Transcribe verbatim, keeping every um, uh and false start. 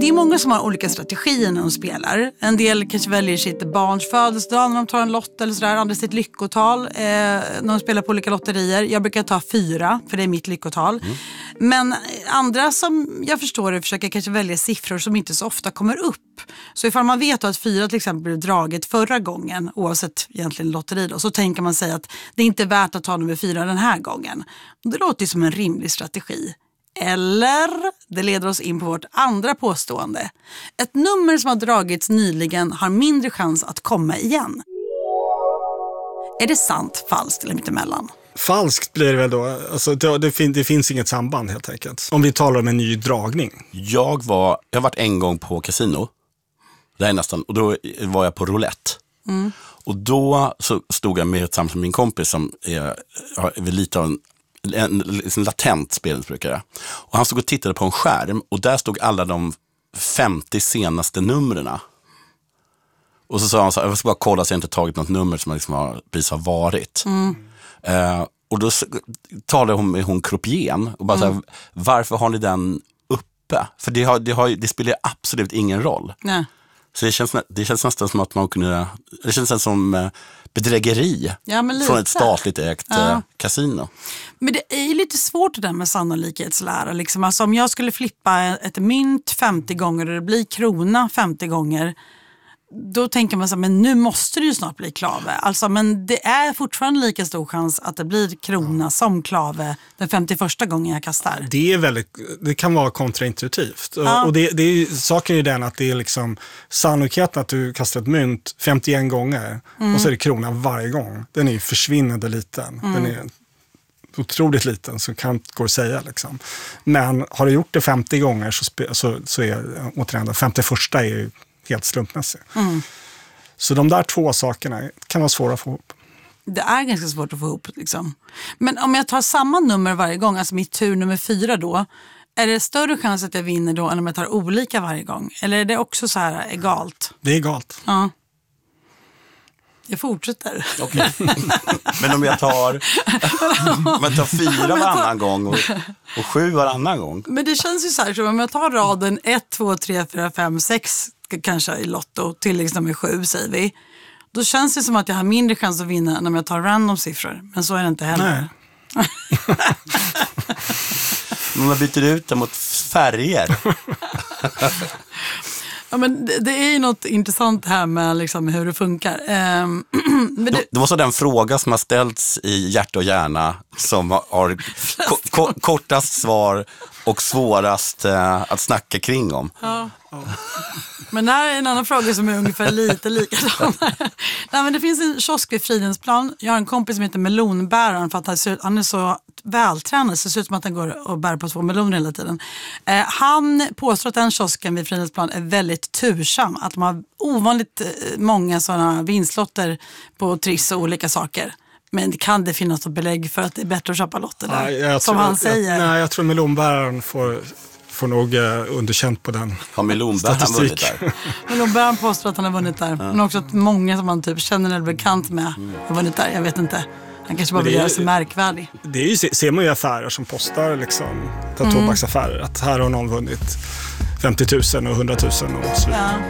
Det är många som har olika strategier när de spelar. En del kanske väljer sitt barns födelsedag när de tar en lott eller sådär. Andra sitt lyckotal eh, när de spelar på olika lotterier. Jag brukar ta fyra, för det är mitt lyckotal. Mm. Men andra som jag förstår det försöker kanske välja siffror som inte så ofta kommer upp. Så ifall man vet att fyra till exempel blev draget förra gången, oavsett egentligen lotteri då, så tänker man sig att det är inte värt att ta nummer fyra den här gången. Det låter ju som en rimlig strategi. Eller det leder oss in på vårt andra påstående. Ett nummer som har dragits nyligen har mindre chans att komma igen. Är det sant, falskt eller mittemellan? Falskt blir det väl då. Alltså, det, det, fin- det finns inget samband helt enkelt. Om vi talar om en ny dragning. Jag var, jag har varit en gång på kasino. Det är nästan, och då var jag på roulette. Mm. Och då så stod jag med tillsammans med min kompis som är, är lite av en en, en latent spelmissbrukare. Och han stod och tittade på en skärm och där stod alla de femtio senaste numren. Och så sa han så här, jag ska bara kolla så jag inte tagit något nummer som liksom har, precis har varit. Mm. Uh, och då talade hon med hon croupieren och bara mm. så här, varför har ni den uppe? För det, har, det, har, det spelar absolut ingen roll. Nej. Så det känns, det känns nästan som att man kunde, det känns nästan som bedrägeri ja, från ett statligt ägt ja. kasino. Men det är ju lite svårt det där med sannolikhetslära. Liksom. Alltså, om jag skulle flippa ett mynt femtio gånger och det blir krona femtio gånger, då tänker man så här, men nu måste det ju snart bli klave. Alltså, men det är fortfarande lika stor chans att det blir krona som klave den femtioförsta gången jag kastar. Det är väldigt, det kan vara kontraintuitivt. Ja. Och det, det är, saken är ju den att det är liksom sannolikheten att du kastar ett mynt femtioen gånger mm. och så är det krona varje gång. Den är ju försvinnande liten. Mm. Den är otroligt liten så kan gå att säga liksom. Men har du gjort det femtio gånger så, spe, så, så är återigen femtioförsta är ju helt slumpmässig. Mm. Så de där två sakerna kan vara svåra att få ihop. Det är ganska svårt att få ihop liksom. Men om jag tar samma nummer varje gång, alltså mitt tur nummer fyra då, är det större chans att jag vinner då än om jag tar olika varje gång? Eller är det också så här egalt? Det är egalt. Ja. Jag fortsätter. Okay. Men om jag tar, om jag tar fyra varannan gång och, och sju varannan gång. Men det känns ju så här, så om jag tar raden ett, två, tre, fyra, fem, sex kanske i lotto, tilläggsnummer sju säger vi. Då känns det som att jag har mindre chans att vinna än om jag tar random siffror. Men så är det inte heller. Nej. Men man byter ut det mot färger. Ja, men det, det är ju något intressant här med liksom hur det funkar. Um, men det... det var så den fråga som har ställts i Hjärta och hjärna som har ko- ko- kortast svar och svårast uh, att snacka kring om. Ja. Men det här är en annan fråga som är ungefär lite likadan. Nej, men det finns en kiosk vid Fridhemsplan. Jag har en kompis som heter melonbäraren för att han, ser, han är så vältränad så det ser ut som att han går och bär på två meloner hela tiden. Eh, han påstår att den kiosken vid Fridhemsplan är väldigt tursam. Att de har ovanligt många sådana vinstlotter på triss och olika saker. Men kan det finnas ett belägg för att det är bättre att köpa lotter där? Ja, jag som tror, han säger. Jag, nej, jag tror melonbäraren får... får nog uh, underkänt på den. Har melonbäraren vunnit där? Melonbäraren påstår att han har vunnit där. Ja. Men också att många som man typ känner eller bekant med mm. har vunnit där. Jag vet inte. Han kanske bara vill göra sig märkvärdig. Det är ju, ser man ju affärer som postar liksom, mm. tobaksaffärer. Att här har någon vunnit femtio tusen och hundra tusen och så. Ja.